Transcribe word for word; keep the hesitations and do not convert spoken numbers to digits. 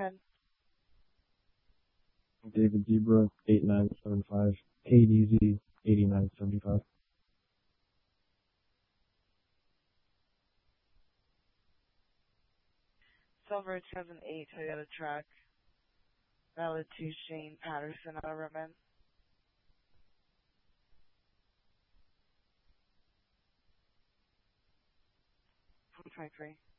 ahead. David Zebra, eight nine seven five, K D Z, eighty-nine seventy-five. Silver two thousand eight Toyota truck. Valid to Shane Patterson out of Ribbon. twenty twenty-three.